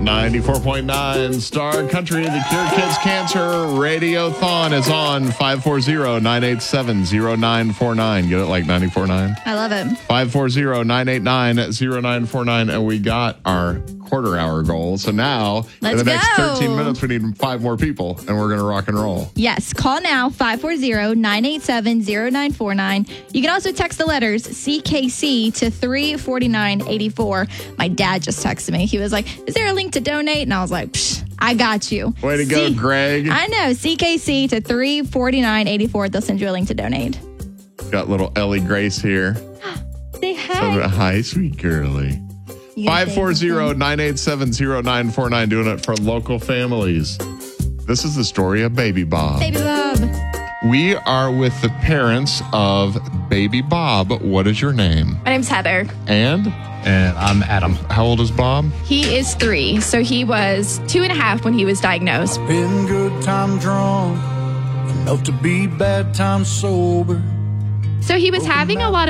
94.9 Star Country, the Cure Kids Cancer Radiothon is on 540-987-0949. Get it like 94.9? I love it. 540-989-0949. And we got our quarter hour goal. So now, in the next 13 minutes, we need 5 more people, and we're going to rock and roll. Yes. Call now, 540-987-0949. You can also text the letters CKC to 34984. My dad just texted me. He was like, is there a link to donate? And I was like, psh, I got you. Way to go, Greg. I know. CKC to 34984. They'll send you a link to donate. Got little Ellie Grace here. Say hi. So, hi, sweet girly. 540-987-0949. Doing it for local families. This is the story of Baby Bob. Baby Bob. We are with the parents of Baby Bob. What is your name? My name's Heather. And I'm Adam. How old is Bob? He is 3, so he was 2.5 when he was diagnosed. Been good time drunk, enough to be bad time sober. So he was having a lot